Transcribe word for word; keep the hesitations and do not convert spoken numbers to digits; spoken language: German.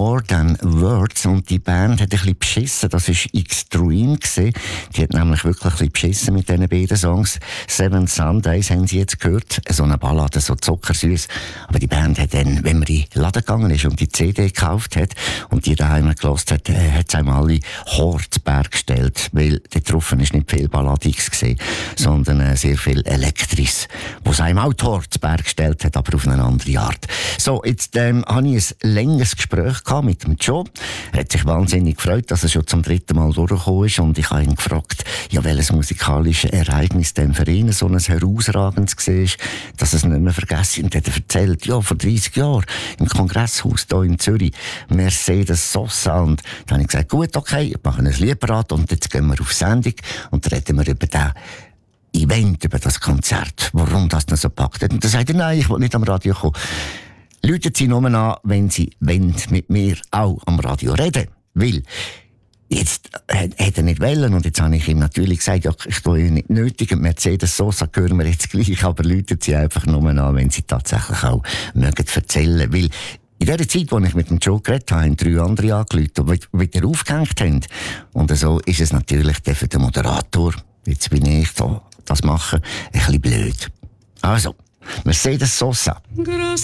More Than Words. Und die Band hat ein bisschen beschissen. Das war Extreme. Die hat nämlich wirklich ein bisschen beschissen mit diesen beiden Songs. Seven Sundays haben sie jetzt gehört. So eine Ballade, so zuckersüß. Aber die Band hat dann, wenn man in den Laden gegangen ist und die C D gekauft hat und die daheim gehört hat, äh, hat es einem alle Hortberg gestellt. Weil da drauf ist nicht viel Balladiges gesehen, sondern äh, sehr viel Elektris, wo es einem auch die Hortberg gestellt hat, aber auf eine andere Art. So, jetzt ähm, hatte ich ein längeres Gespräch gehabt mit dem Joe. Er hat sich wahnsinnig gefreut, dass er schon zum dritten Mal durchgekommen ist. Und ich habe ihn gefragt, ja, welches musikalische Ereignis denn für ihn so ein herausragendes war, dass er es nicht mehr vergessen. Und er hat erzählt, ja, vor dreissig Jahren im Kongresshaus hier in Zürich, Mercedes Sosa. Und dann habe ich gesagt, gut, okay, ich mache ein Lied parat und jetzt gehen wir auf Sendung und reden wir über den Event, über das Konzert, warum das noch so packt hat. Und dann sagt er, nein, ich will nicht am Radio kommen. Läuten Sie nur an, wenn Sie wollen, mit mir auch am Radio reden. Weil, jetzt hätte er nicht wollen und jetzt habe ich ihm natürlich gesagt, ja, ich tue ihn nicht nötig und Mercedes Sosa hören wir jetzt gleich, aber läuten Sie einfach nur an, wenn Sie tatsächlich auch mögen erzählen. Weil in der Zeit, als ich mit dem Joe geredet habe, haben drei andere angerufen, die wieder aufgehängt haben. Und so ist es natürlich für den Moderator, jetzt bin ich da, das mache, ein bisschen blöd. Also, Mercedes Sosa.